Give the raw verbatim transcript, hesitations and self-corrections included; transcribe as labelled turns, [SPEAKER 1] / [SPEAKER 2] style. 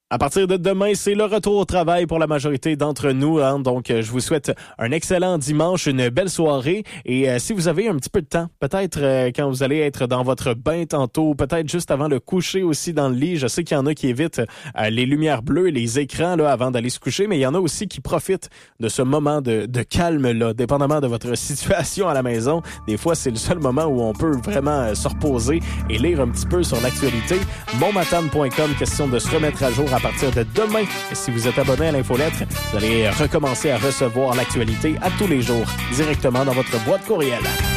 [SPEAKER 1] À partir de demain, c'est le retour au travail pour la majorité d'entre nous. Hein? Donc, je vous souhaite un excellent dimanche, une belle soirée. Et euh, si vous avez un petit peu de temps, peut-être euh, quand vous allez être dans votre bain tantôt, peut-être juste avant le coucher aussi dans le lit. Je sais qu'il y en a qui évitent euh, les lumières bleues, les écrans là avant d'aller se coucher, mais il y en a aussi qui profitent de ce moment de, de calme-là, dépendamment de votre situation à la maison. Des fois, c'est le seul moment où on peut vraiment euh, se reposer et lire un petit peu sur l'actualité. mon matane point com, question de se remettre à jour à partir de demain. Et si vous êtes abonné à l'infolettre, vous allez recommencer à recevoir l'actualité à tous les jours directement dans votre boîte courriel.